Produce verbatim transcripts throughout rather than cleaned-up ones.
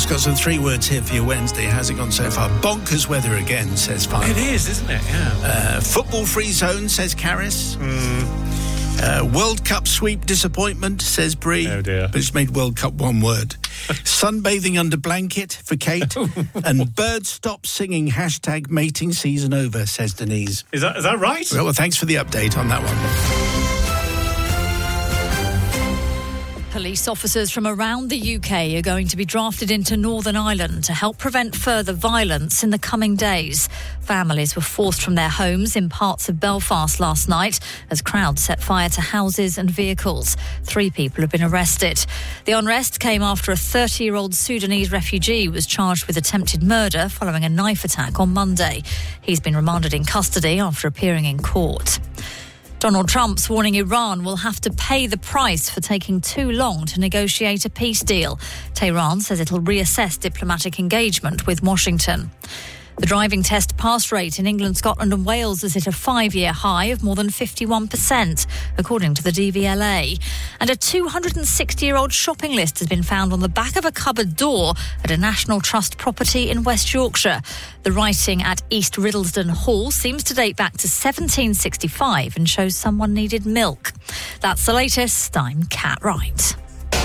Mark's got some three words here for you Wednesday. How's it gone so far? Bonkers weather again, says Fine. It is, isn't it? Yeah. Uh, football free zone, says Caris. Mm. Uh, World Cup sweep disappointment, says Bree. Oh dear. But it's made World Cup one word. Sunbathing under blanket for Kate. And birds stop singing hashtag mating season over, says Denise. Is that is that right? Well, well, thanks for the update on that one. Police officers from around the U K are going to be drafted into Northern Ireland to help prevent further violence in the coming days. Families were forced from their homes in parts of Belfast last night as crowds set fire to houses and vehicles. Three people have been arrested. The unrest came after a thirty-year-old Sudanese refugee was charged with attempted murder following a knife attack on Monday. He's been remanded in custody after appearing in court. Donald Trump's warning Iran will have to pay the price for taking too long to negotiate a peace deal. Tehran says it'll reassess diplomatic engagement with Washington. The driving test pass rate in England, Scotland and Wales has hit a five-year high of more than fifty-one percent, according to the D V L A. And a two hundred sixty-year-old shopping list has been found on the back of a cupboard door at a National Trust property in West Yorkshire. The writing at East Riddlesden Hall seems to date back to seventeen sixty-five and shows someone needed milk. That's the latest. I'm Kat Wright.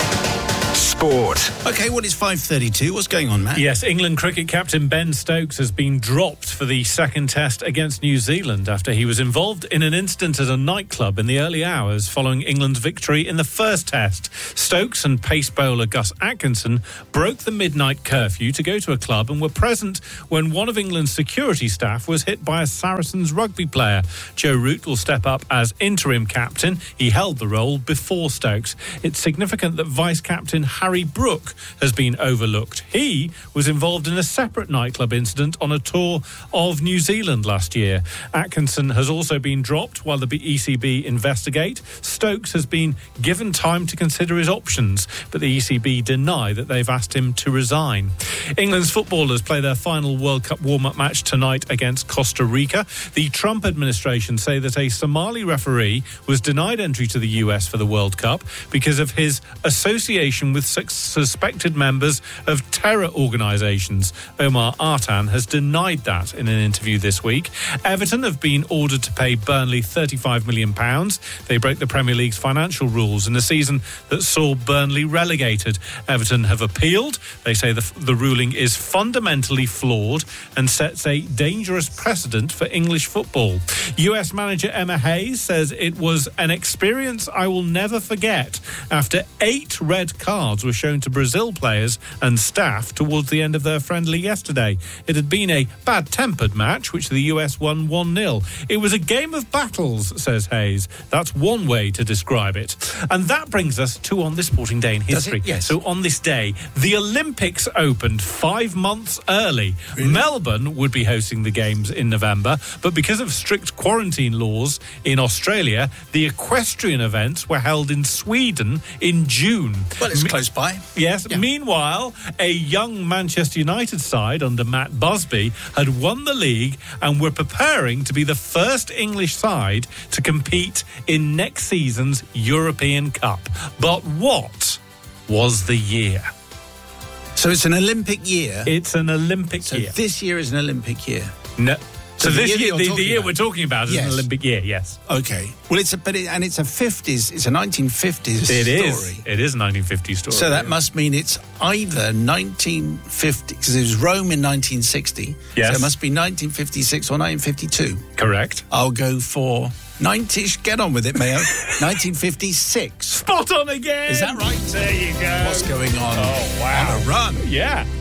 Sport. OK, well, it's five thirty-two. What's going on, Matt? Yes, England cricket captain Ben Stokes has been dropped for the second test against New Zealand after he was involved in an incident at a nightclub in the early hours following England's victory in the first test. Stokes and pace bowler Gus Atkinson broke the midnight curfew to go to a club and were present when one of England's security staff was hit by a Saracens rugby player. Joe Root will step up as interim captain. He held the role before Stokes. It's significant that vice-captain Harry Harry Brook has been overlooked. He was involved in a separate nightclub incident on a tour of New Zealand last year. Atkinson has also been dropped while the E C B investigate. Stokes has been given time to consider his options, but the E C B deny that they've asked him to resign. England's footballers play their final World Cup warm-up match tonight against Costa Rica. The Trump administration say that a Somali referee was denied entry to the U S for the World Cup because of his association with suspected members of terror organisations. Omar Artan has denied that in an interview this week. Everton have been ordered to pay Burnley thirty-five million pounds. They broke the Premier League's financial rules in a season that saw Burnley relegated. Everton have appealed. They say the, the ruling is fundamentally flawed and sets a dangerous precedent for English football. U S manager Emma Hayes says it was an experience I will never forget after eight red cards were shown to Brazil players and staff towards the end of their friendly yesterday. It had been a bad-tempered match, which the U S won one nil. It was a game of battles, says Hayes. That's one way to describe it. And that brings us to on this sporting day in history. Yes. So on this day, the Olympics opened five months early. Really? Melbourne would be hosting the Games in November, but because of strict quarantine laws in Australia, the equestrian events were held in Sweden in June. Well, it's close by. Yes. Yeah. Meanwhile, a young Manchester United side under Matt Busby had won the league and were preparing to be the first English side to compete in next season's European Cup. But what was the year? So it's an Olympic year. It's an Olympic so year. this year is an Olympic year. No. So, So the this year year, that the, you're the year talking we're talking about is Yes. an Olympic year, yes. Okay. Well, it's a but it, and it's a fifties. It's a nineteen fifties It story. is. It is a nineteen fifties story. So that must mean it's either nineteen fifty, because it was Rome in nineteen sixty. Yes. So it must be nineteen fifty-six or nineteen fifty-two. Correct. I'll go for ninety. Get on with it, Mayo. nineteen fifty-six. Spot on again. Is that right? There you go. What's going on? Oh, wow. On a run. Yeah.